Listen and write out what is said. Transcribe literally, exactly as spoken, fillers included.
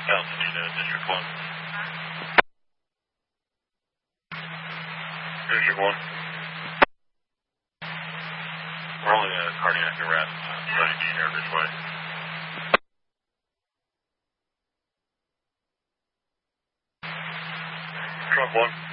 Pasadena, District one. District one. We're only a cardiac arrest, ready to air this way. Trunk one.